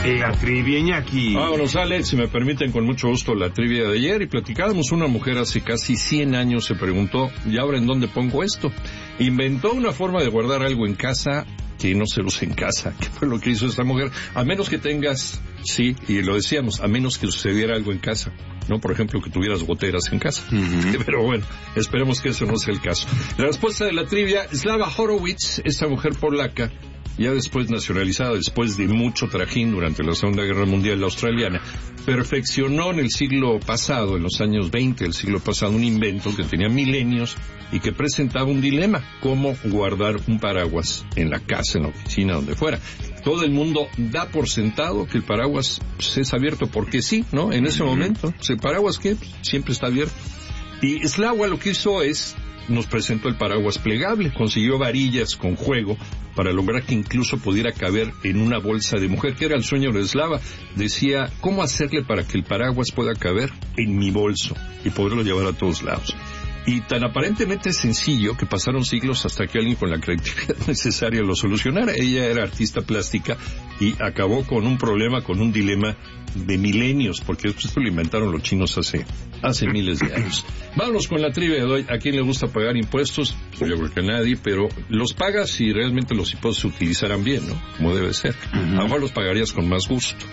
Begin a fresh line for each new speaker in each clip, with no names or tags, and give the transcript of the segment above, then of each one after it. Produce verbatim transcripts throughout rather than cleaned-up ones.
La trivia, Iñaki.
Vámonos, Alex, si me permiten, con mucho gusto, la trivia de ayer. Y platicábamos, una mujer hace casi cien años se preguntó, ¿y ahora en dónde pongo esto? Inventó una forma de guardar algo en casa que no se usa en casa. ¿Qué fue lo que hizo esta mujer? A menos que tengas, sí, y lo decíamos, a menos que sucediera algo en casa, ¿no? Por ejemplo, que tuvieras goteras en casa. Uh-huh. Pero bueno, esperemos que eso no sea el caso. La respuesta de la trivia, Slava Horowitz, esta mujer polaca, ya después nacionalizada, después de mucho trajín durante la Segunda Guerra Mundial australiana, perfeccionó en el siglo pasado, en los años veinte del siglo pasado, un invento que tenía milenios y que presentaba un dilema: cómo guardar un paraguas en la casa, en la oficina, donde fuera. Todo el mundo da por sentado que el paraguas pues, es abierto porque sí, ¿no? En ese momento, pues, el paraguas que pues, siempre está abierto. Y Slava lo que hizo es, nos presentó el paraguas plegable, consiguió varillas con juego para lograr que incluso pudiera caber en una bolsa de mujer, que era el sueño de Slava. Decía, ¿cómo hacerle para que el paraguas pueda caber en mi bolso y poderlo llevar a todos lados? Y tan aparentemente sencillo que pasaron siglos hasta que alguien con la creatividad necesaria lo solucionara. Ella era artista plástica y acabó con un problema, con un dilema de milenios, porque esto lo inventaron los chinos hace hace miles de años. Vámonos con la trivia de hoy. ¿A quién le gusta pagar impuestos? Yo creo que a nadie, pero los pagas si realmente los impuestos se utilizaran bien, ¿no? Como debe ser. Uh-huh. A lo mejor los pagarías con más gusto.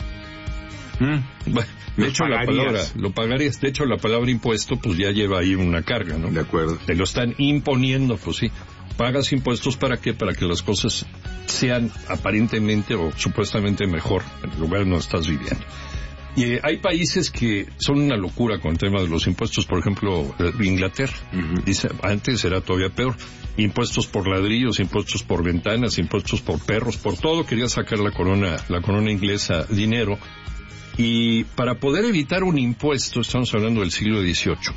Mm. Bueno, de hecho la palabra, lo pagarías, de hecho la palabra impuesto pues ya lleva ahí una carga, ¿no?
De acuerdo.
Te lo están imponiendo, pues sí. ¿Pagas impuestos para qué? Para que las cosas sean aparentemente o supuestamente mejor en el lugar donde estás viviendo. Y eh, hay países que son una locura con el tema de los impuestos, por ejemplo, eh, Inglaterra. Uh-huh. Dice, antes era todavía peor. Impuestos por ladrillos, impuestos por ventanas, impuestos por perros, por todo. Quería sacar la corona, la corona inglesa dinero. Y para poder evitar un impuesto, estamos hablando del siglo dieciocho,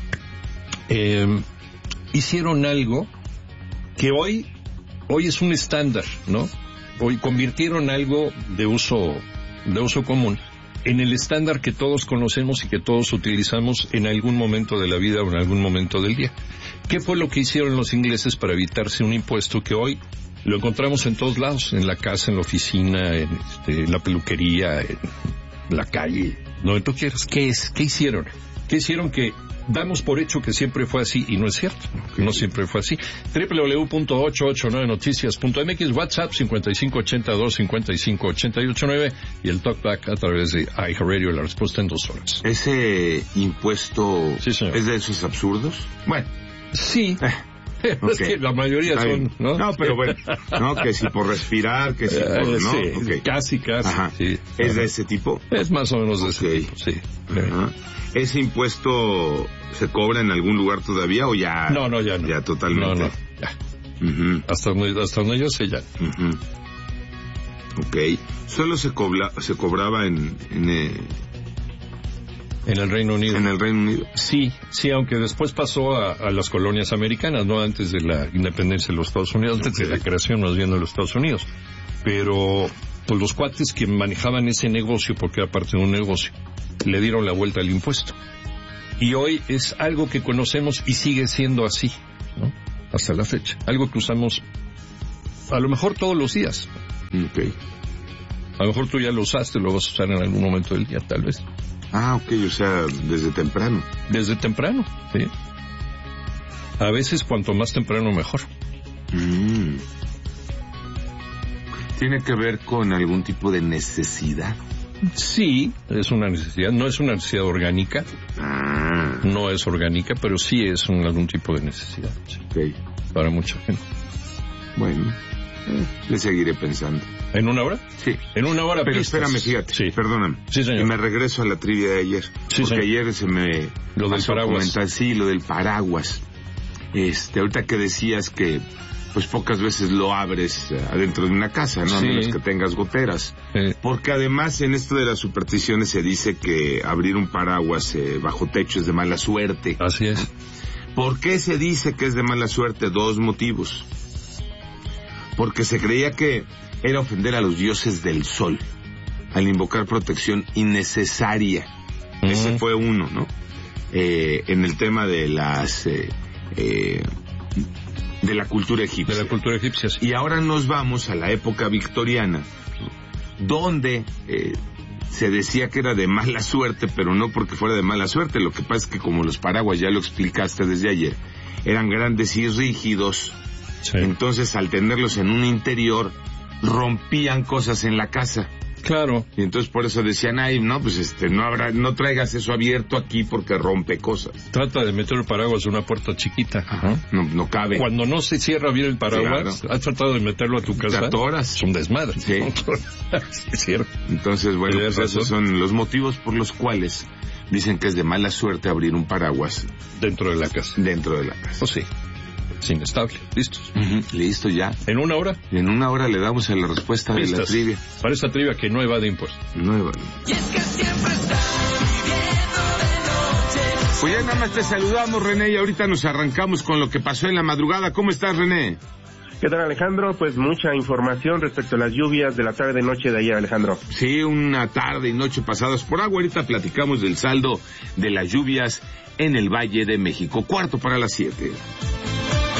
eh, hicieron algo que hoy, hoy es un estándar, ¿no? Hoy convirtieron algo de uso, de uso común en el estándar que todos conocemos y que todos utilizamos en algún momento de la vida o en algún momento del día. ¿Qué fue lo que hicieron los ingleses para evitarse un impuesto que hoy lo encontramos en todos lados? En la casa, en la oficina, en, este, en la peluquería, en la calle, donde tú quieras. ¿Qué es? ¿Qué hicieron? ¿Qué hicieron que damos por hecho que siempre fue así? Y no es cierto, okay. No siempre fue así. doble u doble u doble u punto ochocientos ochenta y nueve noticias punto eme equis, WhatsApp cincuenta y cinco ochenta y dos cincuenta y cinco ochenta y ocho nueve y el talkback a través de iHeartRadio, la respuesta en dos horas.
¿Ese impuesto
sí, señor,
es de esos absurdos?
Bueno, sí. Okay. Es que la mayoría
Está
son,
bien.
¿no?
No, pero bueno, no, que si por respirar, que si por, ¿no?
Sí,
okay.
Casi, casi.
Ajá.
Sí.
¿Es
Ajá.
de ese tipo?
Es más o menos de
okay.
ese tipo, sí.
Ajá. ¿Ese impuesto se cobra en algún lugar todavía o ya?
No, no, ya no.
Ya totalmente.
No, no, ya. Uh-huh. Hasta donde, hasta donde yo sé ya.
Uh-huh. Ok. ¿Solo se, cobra, se cobraba en... en eh...
En el Reino Unido.
En el Reino Unido.
Sí, sí, aunque después pasó a, a las colonias americanas, no antes de la independencia de los Estados Unidos, antes okay. de la creación más bien de los Estados Unidos. Pero pues los cuates que manejaban ese negocio, porque era parte de un negocio, le dieron la vuelta al impuesto. Y hoy es algo que conocemos y sigue siendo así, ¿no? Hasta la fecha. Algo que usamos a lo mejor todos los días.
Okay.
A lo mejor tú ya lo usaste, lo vas a usar en algún momento del día, tal vez.
Ah, ok, o sea, desde temprano.
Desde temprano, sí. A veces cuanto más temprano mejor.
Mm. ¿Tiene que ver con algún tipo de necesidad?
Sí, es una necesidad. No es una necesidad orgánica.
Ah.
No es orgánica, pero sí es un, algún tipo de necesidad. Sí.
Okay.
Para mucha gente.
Bueno, eh, le seguiré pensando.
¿En una hora?
Sí.
En una hora.
Pero
pistas.
espérame, fíjate.
Sí.
Perdóname.
Sí, señor.
Y me regreso a la trivia de ayer.
Sí,
porque
señor.
ayer se me...
Lo del paraguas.
Comentar, sí, lo del paraguas. Este, ahorita que decías que, pues pocas veces lo abres adentro de una casa, ¿no?
Sí.
A menos que tengas goteras.
Sí.
Porque además en esto de las supersticiones se dice que abrir un paraguas eh, bajo techo es de mala suerte.
Así es.
¿Por qué se dice que es de mala suerte? Dos motivos. Porque se creía que era ofender a los dioses del sol al invocar protección innecesaria. Uh-huh. Ese fue uno, ¿no? Eh, en el tema de las eh, eh, de la cultura egipcia.
De la cultura egipcia, sí.
Y ahora nos vamos a la época victoriana, donde eh, se decía que era de mala suerte, pero no porque fuera de mala suerte. Lo que pasa es que como los paraguas, ya lo explicaste desde ayer, eran grandes y rígidos, sí. Entonces al tenerlos en un interior, rompían cosas en la casa.
Claro.
Y entonces por eso decían, ay, no, pues este, no habrá, no traigas eso abierto aquí porque rompe cosas.
Trata de meter el paraguas en una puerta chiquita.
Ajá. No, no cabe.
Cuando no se cierra bien el paraguas, claro. Has tratado de meterlo a tu casa.
Te atoras.
Es un desmadre.
Sí.
Sí, es cierto.
Entonces, bueno, pues esos son los motivos por los cuales dicen que es de mala suerte abrir un paraguas.
Dentro de la casa.
Dentro de la casa.
Pues sí. Es inestable. ¿Listos?
Uh-huh. Listo ya.
¿En una hora?
En una hora le damos a la respuesta Listas. de la trivia.
Para esa trivia que no evade impuestos.
No evade. Y es que siempre está pues ya nada más te saludamos, René, y ahorita nos arrancamos con lo que pasó en la madrugada. ¿Cómo estás, René?
¿Qué tal, Alejandro? Pues mucha información respecto a las lluvias de la tarde-noche de ayer, Alejandro.
Sí, una tarde y noche pasadas por agua. Ahorita platicamos del saldo de las lluvias en el Valle de México. Cuarto para las siete.